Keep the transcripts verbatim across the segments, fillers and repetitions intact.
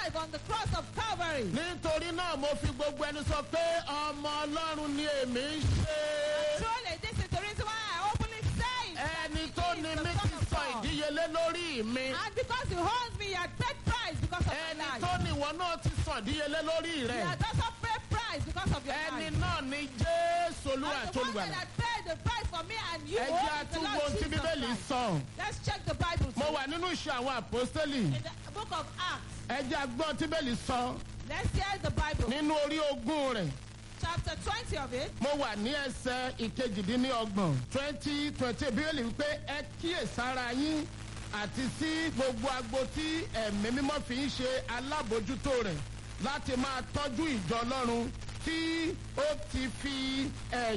life on the cross of Calvary. Nítorí náà mo fi gbogbo ẹni sọ pé ọmọ Ọlọ́run ni èmi ń ṣe. Truly, this is the reason why I openly say that Ẹni he tó is ní the mí Son ti of sọ God. ìdíyelé lórí mi. And because he owns me, he had paid price because of Ẹni my tó life. ní ìwọ náà ti sọ ìdíyelé lórí He rẹ̀. had also paid price because of your Ẹni life. náà ni Jésù Olúwa And àti the one Olùgbàlà. that had paid the price for me and you Ẹ owe jẹ́ is the àtúgbò Lord tí Jesus Bíbélì Christ. sọ. Let's check the Bible. Mo too. wà nínú ìṣe àwọn àpọ́stélì. In the book of Acts, Ẹ jẹ́ àgbọ̀ tí Bíbélì sọ let's hear the Bible. nínú orí ogún rẹ̀. Chapter twenty of it. Mo wà ní ẹsẹ̀ ìkejìdínlọ́gbọ̀n twenty twenty Bíbélì wípé ẹ kíyèsára yín àti sí gbogbo agbo tí ẹ̀mí mímọ́ fi ń ṣe alábòójútó rẹ̀ láti máa tọ́jú ìjọ Ọlọ́run tí ó ti fi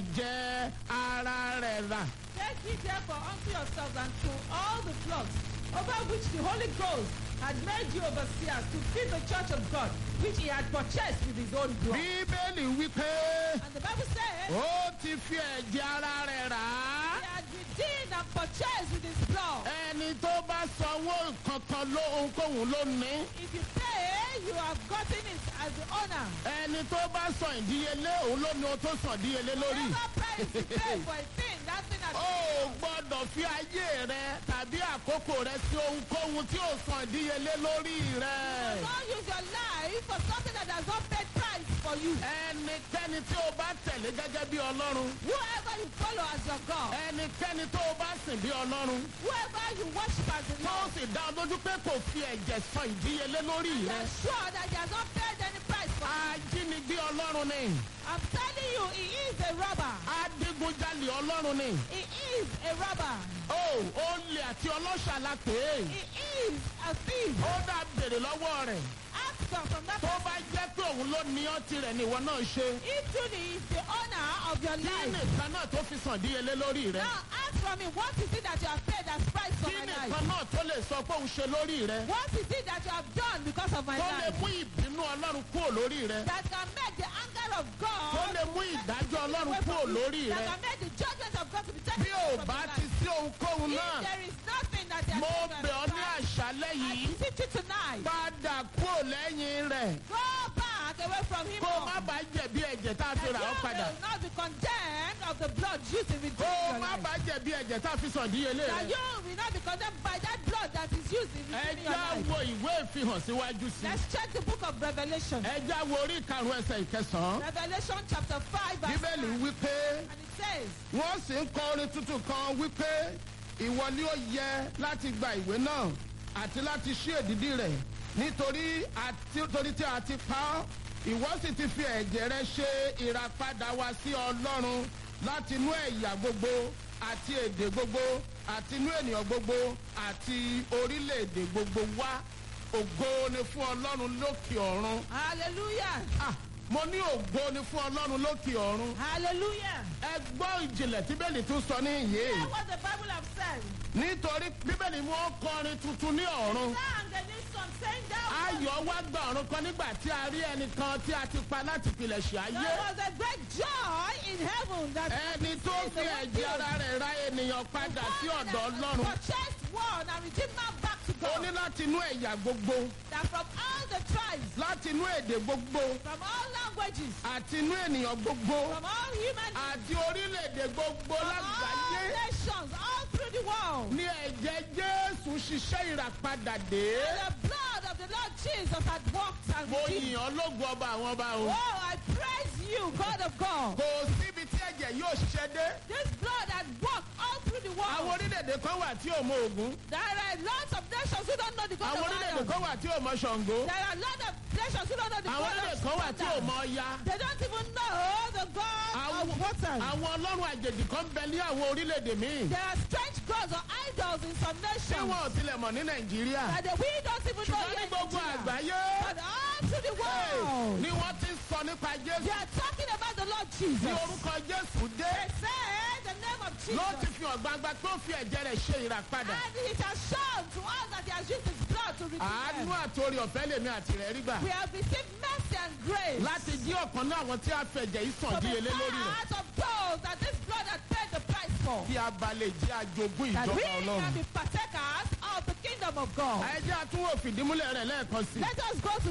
ẹ̀jẹ̀ ara rẹ̀ rà. Take ye therefore unto yourselves and to all the flocks over which the Holy Ghost had made you overseers to feed the church of God, which he had purchased with his own blood. Bíbélì wípé And the Bible says ó ti fi ẹ̀jẹ̀ ara rẹ̀ rà á. he had redeemed and purchased with his blood. Ẹni tó bá sanwó kankan ló ohunkóhun ló ní. If you pay, you have gotten it as the owner. Ẹni tó bá san ìdíyelé òun ló ní o tó san ìdíyelé lórí. Whatever price you pay for a thing, that thing has Ó gbọ́dọ̀ fi ayé rẹ tàbí àkókò rẹ sí ohunkóhun tí ò san ìdíyelé lórí rẹ. Don't use your life for something that has not paid price for you. Ẹnikẹ́ni tí o bá tẹ̀lé gẹ́gẹ́ bí Ọlọ́run. Whoever you follow as your God, Ẹnikẹ́ni tó o bá sìn bí Ọlọ́run. whoever you worship as the Tó o Lord, sì dá ọ lójú pé kò fi ẹ̀jẹ̀ san ìdíyelé lórí you rẹ. are sure that he has not paid any price for you. Ajínigbé Ọlọ́run ni. I'm telling you, he is a robber. Adigunjalè Ọlọ́run ni. He is a robber. Ó olè àti ọlọ́ṣà la pè é. He is a thief. Ó dá bèrè lọ́wọ́ rẹ̀. Ask him from that Tó person. bá jẹ́ pé òun ló ní ọtí rẹ̀ ni ìwọ náà ṣe. He truly is the owner of your Kí life. nìkan náà tó fi sàn díyelé lórí rẹ̀? Now ask from him, what is it that you have paid as price for Kí my life? nìkan náà tó lè sọ pé òun ṣe lórí rẹ̀? What is it that you have done because of my Tó lè life? mú ìbínú Ọlọ́run kúrò lórí rẹ̀? That can make the anger of God. Tó lè mú ìdájọ́ Ọlọ́run kúrò lórí That rẹ̀? can make the judgment of God to be taken Bí ò from bá your ti life. sí ohunkóhun If náà, there is nothing that they mo have done bẹ̀ ọ́ ní as àṣálẹ́ I yìí. beseech you tonight. Padà kúrò lẹ́yìn rẹ̀. Go back away from him. Kó o all. má bàa jẹ̀bi ẹ̀jẹ̀ tá a fi That rà ọ́ you padà. will not be condemned of the blood used in Kó redeeming o your má life. bàa jẹ̀bi ẹ̀jẹ̀ tá a fi sàn díyelé That rẹ̀. you will not be condemned by that blood that is used in Ẹ redeeming your já life. wo ìwé ìfihàn síwájú sí. Let's check the book of Revelation. Ẹ já wo orí ìkarùn ẹsẹ̀ ìkẹsàn-án. Revelation chapter five verse Bíbélì nine. wípé And it says, wọ́n sì ń kọ orin tuntun kan wípé ìwọ ni ó yẹ láti gba ìwé náà àti láti ṣí èdìdí rẹ̀ nítorí àti torí tí a ti pa ọ́ ìwọ sì ti fi ẹ̀jẹ̀ rẹ ṣe ìràpadà wa sí Ọlọ́run láti inú ẹ̀yà gbogbo àti èdè gbogbo àti inú ènìyàn gbogbo àti orílẹ̀-èdè gbogbo wá ògo ni fún Ọlọ́run lókè ọ̀run. hallelujah, Ah, mo ní ògo ni fún Ọlọ́run lókè ọ̀run. hallelujah. Ẹ gbọ́ ìjìnlẹ̀ tí Bíbélì tún sọ ní ìyé. Hear what the Bible have said. Nítorí Bíbélì mú ó kọrin tuntun ní ọ̀run. Sang the new song, saying that Ayọ̀ wá gba ọ̀run kan nígbà tí a rí ẹnìkan tí a ti pa láti pilẹ̀ṣẹ̀ ayé. there was a great joy in heaven that Ẹni tó fi ẹ̀jẹ̀ ara rẹ̀ ra ènìyàn padà sí ọ̀dọ̀ Ọlọ́run. purchased one and redeemed man back to Ó God. ní láti inú ẹ̀yà gbogbo, That from all the tribes, láti inú èdè gbogbo, from all languages, àti inú ènìyàn gbogbo, from all human beings, àti orílẹ̀-èdè gbogbo from all lágbàáyé. nations, all through the world. Ní ẹ̀jẹ̀ Jésù ṣiṣẹ́ ìràpadà dé. And the blood of the Lord Jesus had walked and Mo redeemed. yìn ọ́ lógo ọba àwọn ọba o. Oh, I praise you, God of God. Kò síbi tí ẹ̀jẹ̀ yóò ṣiṣẹ́ dé. This blood had walked all through the Àwọn world. orílẹ̀-èdè kan wà tí ò mọ Ògún. There are lots of nations who don't know the God Àwọn of orílẹ̀-èdè Adam. kan wà tí ò mọ Ṣàngó. There are lots of nations who don't know the Àwọn God orílẹ̀-èdè of kan wà tí ò thunder. mọ Ọya. They don't even know the God Àwọn of waters. àwọn ọlọ́run àjèjì kan bẹ ní àwọn orílẹ̀-èdè míì. There are strange gods or idols in some Ṣé nations wọn ò tilẹ̀ mọ̀ ní Nàìjíríà? that we don't even know Ṣùgbọ́n ní here in gbogbo Nigeria. àgbáyé. But all through the Hey, world, ni wọ́n ti ń sọ nípa they Jésù. are talking about the Lord Ní Jesus. orúkọ Jésù dé. They say the name of Ló ti Jesus. fi hàn gbangba pé ó fi ẹ̀jẹ̀ rẹ̀ ṣe ìràpadà. And it has shown to us that he has used his blood to redeem Àánú them. àtòrí ọ̀fẹ́ lèmi àti rẹ̀ rí gbà. We have received mercy and grace Láti jí ọ̀kan náà àwọn tí a fẹ̀jẹ̀ yìí sàn to be díyelé lórí rẹ̀. part of those that this blood has paid the price for. Kí a bá lè jẹ́ àjogún That we ìjọba can Ọlọ́run. be partakers of the kingdom of God. Ẹ jẹ́ àtúnwò fìdímúlẹ̀ rẹ̀ lẹ́ẹ̀kan sí i. Let us go to